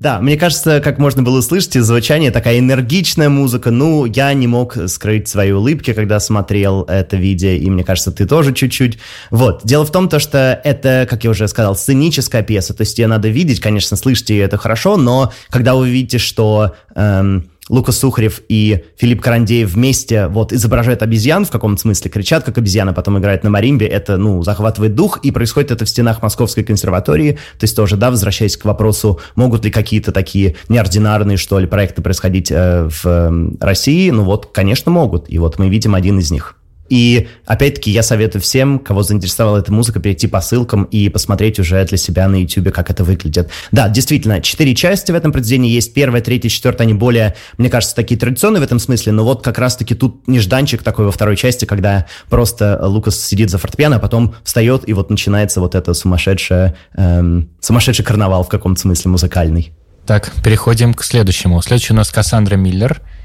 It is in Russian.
Да, мне кажется, как можно было услышать из звучания, такая энергичная музыка. Ну, я не мог скрыть свои улыбки, когда смотрел это видео, и мне кажется, ты тоже чуть-чуть. Вот, дело в том, что это, как я уже сказал, сценическая пьеса, то есть ее надо видеть, конечно, слышать ее это хорошо, но когда вы видите, что Лукас Сухарев и Филипп Карандеев вместе вот изображают обезьян в каком-то смысле, кричат как обезьяны, потом играют на маримбе, это, захватывает дух, и происходит это в стенах Московской консерватории, то есть тоже, да, возвращаясь к вопросу, могут ли какие-то такие неординарные, что ли, проекты происходить в России, конечно, могут, и вот мы видим один из них. И, опять-таки, я советую всем, кого заинтересовала эта музыка, перейти по ссылкам и посмотреть уже для себя на YouTube, как это выглядит. Да, действительно, 4 части в этом произведении есть. 1, 3, 4, они более, мне кажется, такие традиционные в этом смысле, но вот как раз-таки тут нежданчик такой во второй части, когда просто Лукас сидит за фортепиано, а потом встает, и вот начинается вот это сумасшедший карнавал в каком-то смысле музыкальный. Так, переходим к следующему. Следующий у нас Кассандра Миллер.